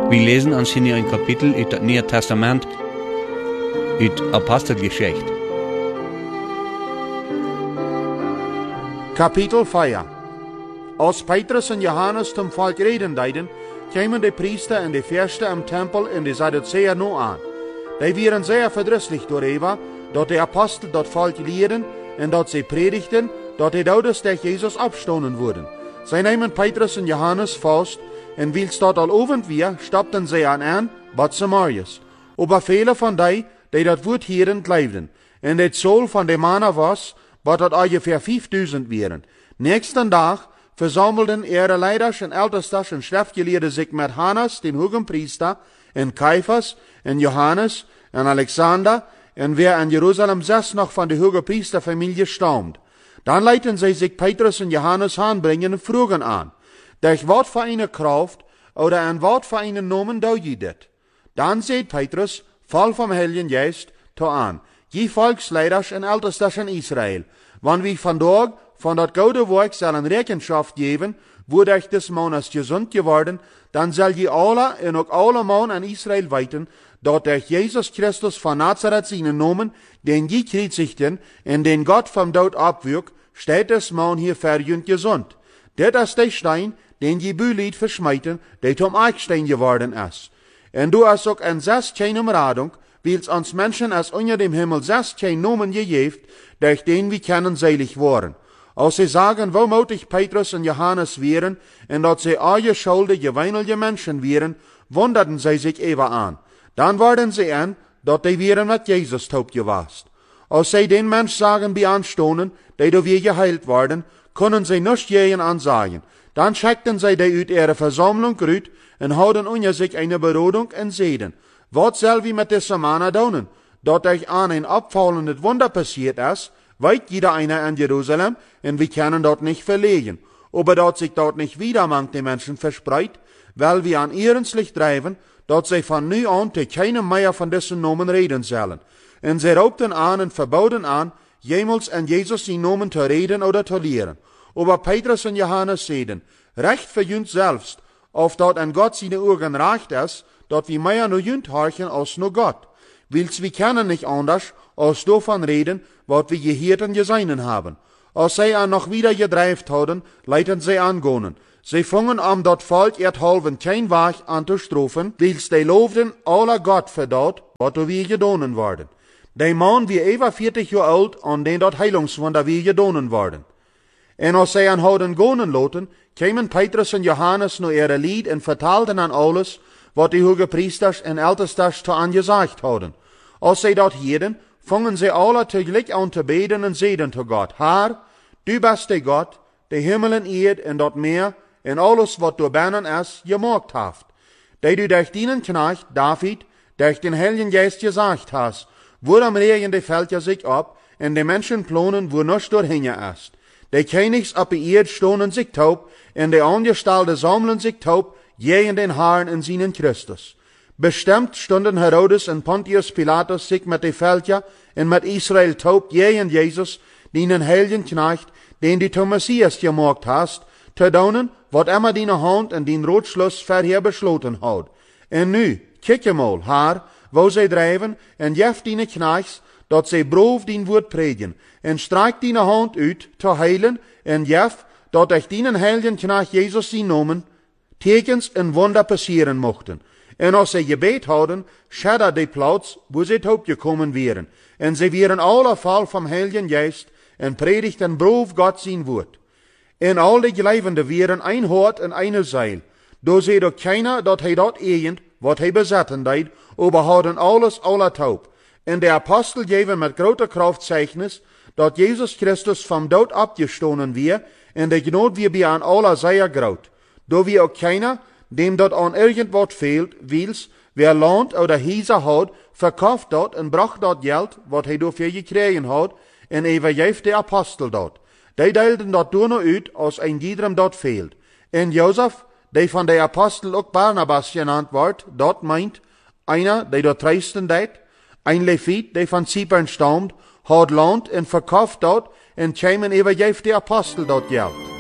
Wir lesen uns hier ein Kapitel uit het Nieuwe Testament, uit Apostelgeschichte. Kapitel 4. Als Petrus en Johannes zum Volk reden deiden, kwamen de priester en de Fürsten am Tempel in de Sadduceer nu aan. Die waren sehr verdrießlich darüber, dat de Apostel dat Volk leerden en dat ze predigten, dat de Dodes der Jesus abstonden wurden. Zij nemen Petrus en Johannes vast, en wils dat al ovend weer, stapten zij aan bad Samarius. Aber viele van die dat woord hieren, leefden. En het zool van de mannen was, wat dat ongeveer 5000 waren. Nächsten dag versammelden ihre leiders en ältestes en schriftgeleerden zich met Hannas, den hogen priester, en Caiphas, en Johannes, en Alexander, en wer in Jerusalem zes nog van de hoge priesterfamilie stammt. Dan leiten zij zich Petrus en Johannes aanbrengen en vroegen aan. Durch wat voor eine Kraft oder an wat voor eine Nomen doe je dit? Dan zei Petrus, vol vom Heiligen Geist, to aan. Je volksleiders en ältestes in Israël, wann wie vandaag van dat goede werk zullen Rechenschaft geven, wodurch des Mann ist gesund geworden, dan zal je alle en ook alle man in Israël weten, dat durch Jesus Christus von Nazareth seinen Namen, den je kreuzigten en den Gott vom Tod abwürg, steht des Mann hier verjünd gesund. Dit is de Stein, den je Bülied verschmeiten, der zum Eichstein geworden ist. En du hast auch an 16 Umradung, wils uns Menschen als unter dem Himmel 16 Nomen gegeben, durch den wir können selig worden. Als sie sagen, wo mutig Petrus und Johannes wären, und dass sie alle schuldige, geweinige Menschen wären, wunderten sie sich eben an. Dann waren sie an, dass die wären mit Jesus taub gewast. Als sie den Mensch sagen, beanstonen, die do wir geheilt worden, können sie nicht jeden ansagen. Dann schickten sie die uit ihre Versammlung rüt und houden unter sich eine Berodung und seden. Was soll wir mit dieser Manna doen? Dat euch an ein abfallendes Wunder passiert ist, weiß jeder einer in Jerusalem, und wir können dort nicht verlegen. Aber dort sich dort nicht wieder manch die Menschen verspreit, weil wir an ihrens Licht treiben, dort sie von nu an zu keinem mehr von diesen Nomen reden sollen. Und sie raubten an und verboten an, jemals an Jesus die Nomen zu reden oder zu lehren. Aber Petrus und Johannes seden, recht für jünd selbst, auf dort an Gott seine Augen reicht ist, dort wir mehr nur jünd horchen als nur Gott. Wils wir können nicht anders, als davon reden, was wir gehört und gesehen haben. Als sie an noch wieder gedreift haben, leiten sie angehen. Sie fangen am dort Volk halben kein Weg an zu strofen, wils die loofden aller Gott für dort, was wir gedonen worden. Der Mann wie über 40 Jahre alt, an den dort Heilungswunder wir gedonen worden. En als sie an houden gonen loten, kamen Petrus en Johannes nu ihre Lied en vertaalden an alles, wat die hoge priesters en ältestes te angesagt hadden. Als sie dort hielden, fangen sie alle tegelijk an te beden en zeden te God, Herr, du bist der Gott, der Himmel en Erd en dat Meer, en alles wat door binnen is, gemaakt haft. Die du durch dienen Knecht, David, durch den Heiligen Geist gesagt hast, wo am Regen de Völker sich ab, en de Menschen plonen, wo nicht doorhingen ist. De Königs op de Erd stonden zich taub, en de Angestellten sammeln sich taub, gegen den Herrn in seinen Christus. Bestimmt stunden Herodes und Pontius Pilatus sich mit de Völker en mit Israel taub gegen Jesus, den Heiligen Knecht, den du zum Messias gemacht hast, zu tun, wat immer deine Hand in den Rotschluss vorher beschloten hat. En nu, kijk mal, Herr, wo sie drijven, en jef deine Knechts, dat zij brood dien woord predigen, en streik die hand uit, te heilen, en jef, dat durch dienen Heiligen Knecht Jesus die nomen, tekens en wunder passieren mochten. En als zij gebet hadden, schadder die plaats, wo zij taub gekommen wären, en zij wären alle voll vom Heiligen Geist, en predigten brood Gott zijn woord. En al die Geleivende wären ein Hort en eine Seil, do zij doch keiner, dat hij dat egend, wat hij bezatten deed, aber hadden alles aller taub. En de Apostel geven met grote Kraft Zeichnis, dat Jesus Christus vom Tod abgestoßen wir, en de Gnade wir bei an aller sehr groot. Do wir auch keiner, dem dort an irgendwas fehlt, wils, wer Land oder Häuser hat, verkauft dort en bracht dort Geld, wat hij dafür gekriegen hat, en übergeeft de Apostel dort. Die deelden dort nur noch uit, als ein jedem dort fehlt. En Josef, der von der Apostel auch Barnabas genannt wird, dort meint, einer, der dort reisten deed, ein Levit, der von Zypern stammt, hat Land en verkauft dort, en kämen übergeeft de Apostel dort Geld.